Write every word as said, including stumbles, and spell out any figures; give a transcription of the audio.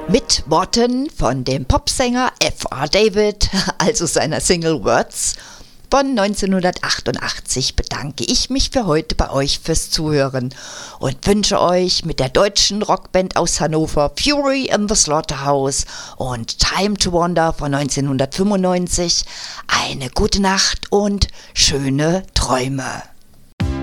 Mit Worten von dem Popsänger F R David, also seiner Single Words von neunzehnhundertachtundachtzig, bedanke ich mich für heute bei euch fürs Zuhören und wünsche euch mit der deutschen Rockband aus Hannover Fury in the Slaughterhouse und Time to Wander von neunzehnhundertfünfundneunzig eine gute Nacht und schöne Träume.